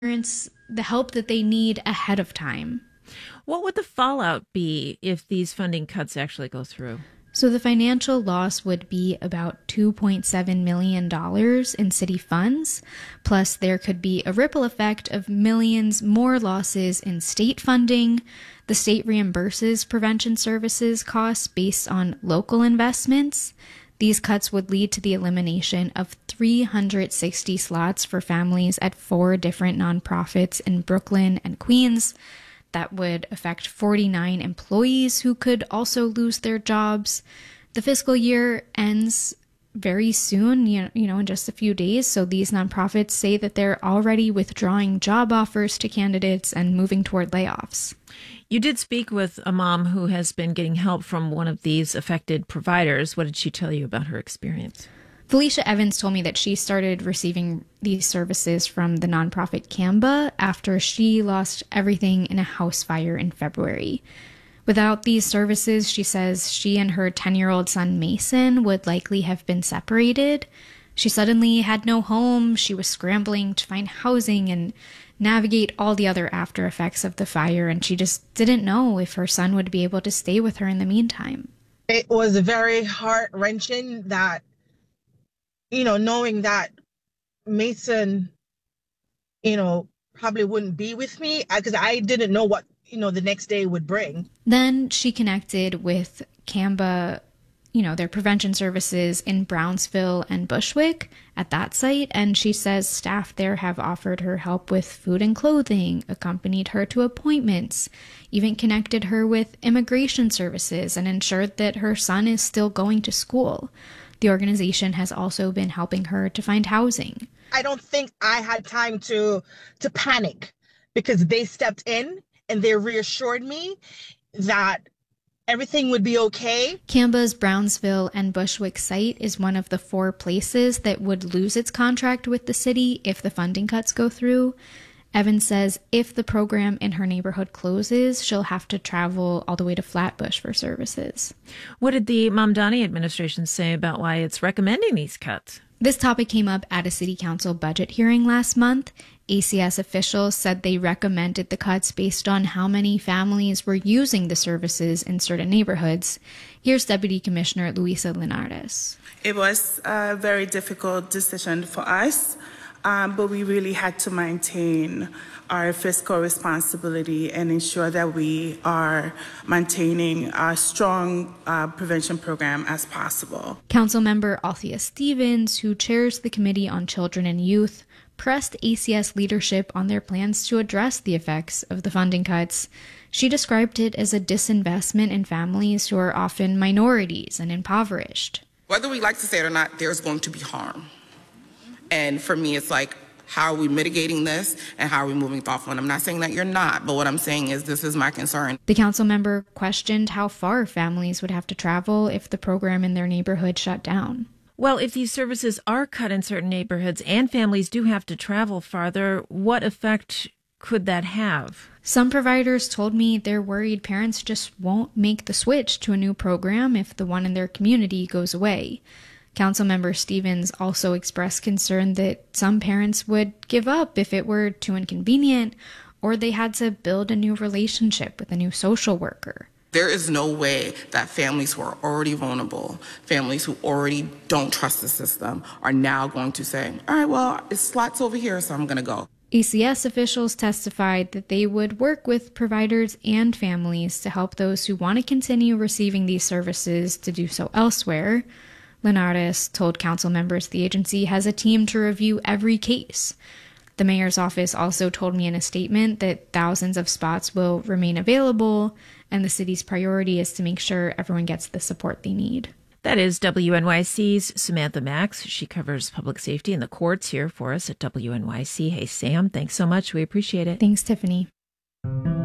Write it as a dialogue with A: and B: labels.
A: parents the help that they need ahead of time.
B: What would the fallout be if these funding cuts actually go through?
A: So the financial loss would be about $2.7 million in city funds. Plus, there could be a ripple effect of millions more losses in state funding. The state reimburses prevention services costs based on local investments. These cuts would lead to the elimination of 360 slots for families at 4 different nonprofits in Brooklyn and Queens. That would affect 49 employees who could also lose their jobs. The fiscal year ends very soon, in just a few days. So these nonprofits say that they're already withdrawing job offers to candidates and moving toward layoffs.
B: You did speak with a mom who has been getting help from one of these affected providers. What did she tell you about her experience?
A: Felicia Evans told me that she started receiving these services from the nonprofit Canva after she lost everything in a house fire in February. Without these services, she says she and her 10-year-old son Mason would likely have been separated. She suddenly had no home. She was scrambling to find housing and navigate all the other after effects of the fire, and she just didn't know if her son would be able to stay with her in the meantime.
C: It was very heart-wrenching that knowing that Mason, probably wouldn't be with me because I didn't know what, the next day would bring.
A: Then she connected with Canva, their prevention services in Brownsville and Bushwick at that site. And she says staff there have offered her help with food and clothing, accompanied her to appointments, even connected her with immigration services and ensured that her son is still going to school. The organization has also been helping her to find housing.
C: I don't think I had time to panic because they stepped in and they reassured me that everything would be okay.
A: Canva's Brownsville and Bushwick site is one of the 4 places that would lose its contract with the city if the funding cuts go through. Evans says if the program in her neighborhood closes, she'll have to travel all the way to Flatbush for services.
B: What did the Mamdani administration say about why it's recommending these cuts?
A: This topic came up at a city council budget hearing last month. ACS officials said they recommended the cuts based on how many families were using the services in certain neighborhoods. Here's Deputy Commissioner Luisa Linares.
D: It was a very difficult decision for us. But we really had to maintain our fiscal responsibility and ensure that we are maintaining a strong prevention program as possible.
A: Councilmember Althea Stevens, who chairs the Committee on Children and Youth, pressed ACS leadership on their plans to address the effects of the funding cuts. She described it as a disinvestment in families who are often minorities and impoverished.
E: Whether we like to say it or not, there's going to be harm. And for me, it's like, how are we mitigating this and how are we moving thoughtful? And I'm not saying that you're not, but what I'm saying is this is my concern.
A: The council member questioned how far families would have to travel if the program in their neighborhood shut down.
B: Well, if these services are cut in certain neighborhoods and families do have to travel farther, what effect could that have?
A: Some providers told me they're worried parents just won't make the switch to a new program if the one in their community goes away. Councilmember Stevens also expressed concern that some parents would give up if it were too inconvenient or they had to build a new relationship with a new social worker.
E: There is no way that families who are already vulnerable, families who already don't trust the system, are now going to say, all right, well, it's slots over here, so I'm going to go.
A: ACS officials testified that they would work with providers and families to help those who want to continue receiving these services to do so elsewhere. Linares told council members the agency has a team to review every case. The mayor's office also told me in a statement that thousands of spots will remain available, and the city's priority is to make sure everyone gets the support they need.
B: That is WNYC's Samantha Max. She covers public safety and the courts here for us at WNYC. Hey, Sam, thanks so much. We appreciate it.
A: Thanks, Tiffany.